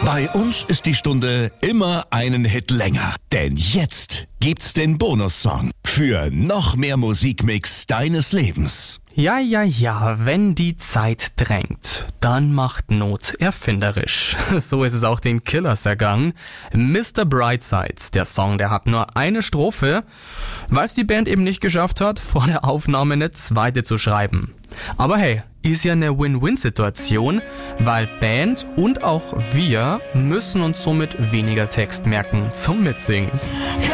Bei uns ist die Stunde immer einen Hit länger. Denn jetzt gibt's den Bonussong für noch mehr Musikmix deines Lebens. Ja, wenn die Zeit drängt, dann macht Not erfinderisch. So ist es auch den Killers ergangen. Mr. Brightside, der Song, der hat nur eine Strophe, weil es die Band eben nicht geschafft hat, vor der Aufnahme eine zweite zu schreiben. Aber hey, ist ja eine Win-Win-Situation, weil Band und auch wir müssen uns somit weniger Text merken zum Mitsingen.